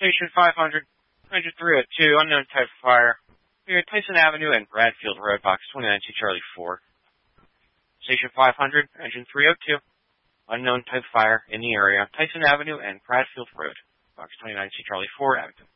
Station 500, engine 302, unknown type of fire. We're at Tyson Avenue and Bradfield Road, box 29C Charlie 4. Station 500, engine 302, unknown type of fire in the area, Tyson Avenue and Bradfield Road, box 29C Charlie 4, Abington.